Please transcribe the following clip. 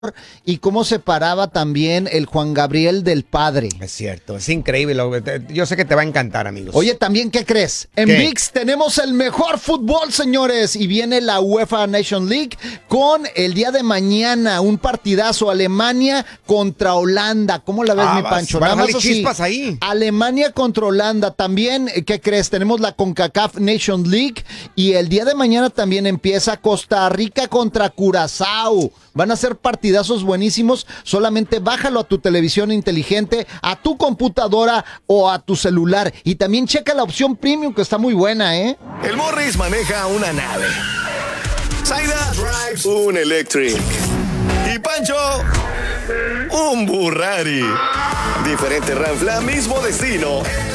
y cómo se paraba también el Juan Gabriel del padre. Es cierto, es increíble. Yo sé que te va a encantar, amigos. Oye, también, ¿qué crees? En ¿Qué? ViX tenemos el mejor fútbol, señores, y viene la UEFA Nation League con el día de mañana, un partidazo, Alemania contra Holanda. ¿Cómo la ves, mi Pancho? Van a Nada más salir así. chispas ahí. Alemania contra Holanda. También, ¿qué crees? Tenemos la CONCACAF Nation League y el día de mañana también empieza Costa Rica contra Curazao. Van a ser partidazos buenísimos. Solamente bájalo a tu televisión inteligente, a tu computadora o a tu celular. Y también checa la opción premium, que está muy buena, ¿eh? El Morris maneja una nave. Zaida drives un Electric. Y Pancho, un Burrari. Diferente Ranfla, mismo destino.